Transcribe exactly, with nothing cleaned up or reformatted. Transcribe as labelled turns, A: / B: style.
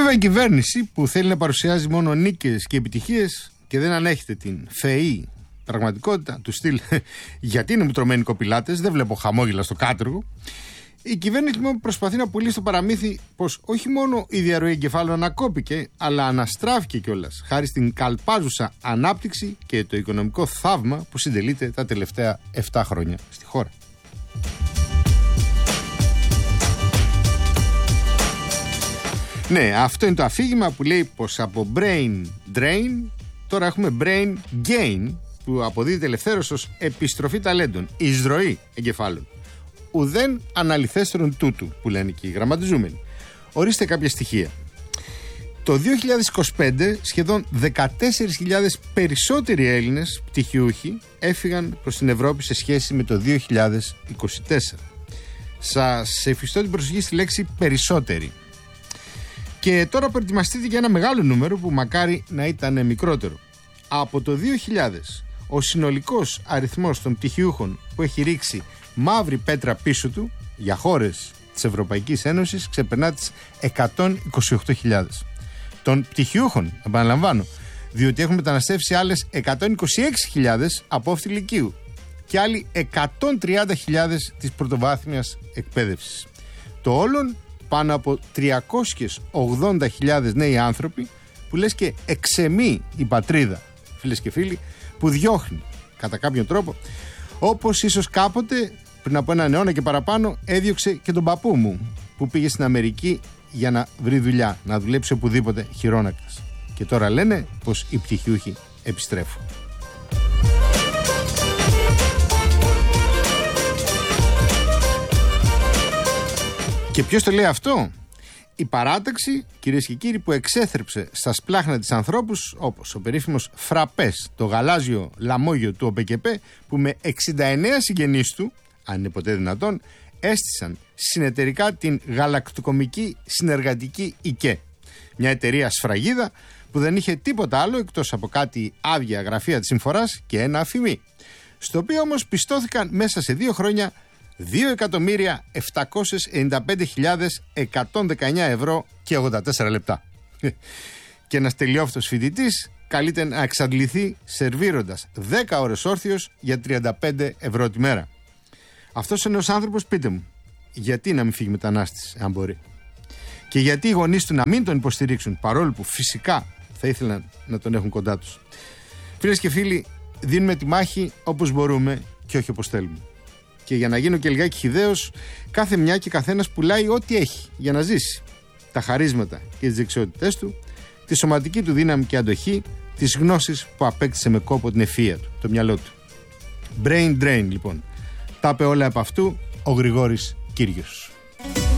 A: βέβαια η κυβέρνηση που θέλει να παρουσιάζει μόνο νίκες και επιτυχίες και δεν ανέχεται την φαιή πραγματικότητα του στυλ γιατί είναι μουτρωμένοι κοπηλάτες, δεν βλέπω χαμόγελα στο κάτεργο. Η κυβέρνηση λοιπόν προσπαθεί να πουλήσει το παραμύθι πως όχι μόνο η διαρροή εγκεφάλων ανακόπηκε, αλλά αναστράφηκε κιόλας χάρη στην καλπάζουσα ανάπτυξη και το οικονομικό θαύμα που συντελείται τα τελευταία επτά χρόνια στη χώρα. Ναι, αυτό είναι το αφήγημα που λέει πως από brain drain τώρα έχουμε brain gain, που αποδίδεται ελευθέρως ως επιστροφή ταλέντων, εισρωή εγκεφάλων. Ουδέν αναλυθέστερον τούτου, που λένε και οι γραμματιζούμενοι. Ορίστε κάποια στοιχεία. Το δύο χιλιάδες είκοσι πέντε σχεδόν δεκατέσσερις χιλιάδες περισσότεροι Έλληνες πτυχιούχοι έφυγαν προς την Ευρώπη σε σχέση με το δύο χιλιάδες είκοσι τέσσερα. Σας εφιστώ την προσοχή στη λέξη περισσότεροι. Και τώρα προετοιμαστείτε για ένα μεγάλο νούμερο που μακάρι να ήταν μικρότερο. Από το δύο χιλιάδες ο συνολικός αριθμός των πτυχιούχων που έχει ρίξει μαύρη πέτρα πίσω του για χώρες της Ευρωπαϊκής Ένωσης ξεπερνά τις εκατόν είκοσι οκτώ χιλιάδες. Των πτυχιούχων, επαναλαμβάνω, διότι έχουν μεταναστεύσει άλλες εκατόν είκοσι έξι χιλιάδες από όφτη λυκείου και άλλοι εκατόν τριάντα χιλιάδες της πρωτοβάθμιας εκπαίδευσης. Το όλον πάνω από τριακόσιες ογδόντα χιλιάδες νέοι άνθρωποι που λες και εξεμεί η πατρίδα, φίλες και φίλοι, που διώχνει κατά κάποιον τρόπο, όπως ίσως κάποτε πριν από έναν αιώνα και παραπάνω έδιωξε και τον παππού μου που πήγε στην Αμερική για να βρει δουλειά, να δουλέψει οπουδήποτε χειρόνακτας. Και τώρα λένε πως οι πτυχιούχοι επιστρέφουν. Και ποιος το λέει αυτό? Η παράταξη, κυρίες και κύριοι, που εξέθρεψε στα σπλάχνα της ανθρώπους όπως ο περίφημος Φραπές, το γαλάζιο λαμόγιο του ΟΠΕΚΕΠΕ, που με εξήντα εννέα συγγενείς του, αν είναι ποτέ δυνατόν, έστησαν συνεταιρικά την γαλακτοκομική συνεργατική ΙΚΕ. Μια εταιρεία σφραγίδα που δεν είχε τίποτα άλλο εκτός από κάτι άδεια γραφεία της συμφοράς και ένα αφημί. Στο οποίο όμως πιστώθηκαν μέσα σε δύο χρόνια δύο εκατομμύρια επτακόσιες ενενήντα πέντε χιλιάδες εκατόν δεκαεννέα ευρώ και ογδόντα τέσσερα λεπτά. Και ένας τελειόφυτος φοιτητής καλείται να εξαντληθεί σερβίροντας δέκα ώρες όρθιος για τριάντα πέντε ευρώ τη μέρα. Αυτός ο νέος άνθρωπος, πείτε μου, γιατί να μην φύγει μετανάστης, αν μπορεί? Και γιατί οι γονείς του να μην τον υποστηρίξουν, παρόλο που φυσικά θα ήθελαν να τον έχουν κοντά τους? Φίλες και φίλοι, δίνουμε τη μάχη όπως μπορούμε και όχι όπως θέλουμε. Και για να γίνω και λιγάκι χυδαίος, κάθε μια και καθένας πουλάει ό,τι έχει για να ζήσει. Τα χαρίσματα και τις δεξιότητές του, τη σωματική του δύναμη και αντοχή, τις γνώσεις που απέκτησε με κόπο την ευφυΐα του, το μυαλό του. Brain drain λοιπόν. Τα είπε όλα από αυτού ο Γρηγόρης Κύριος.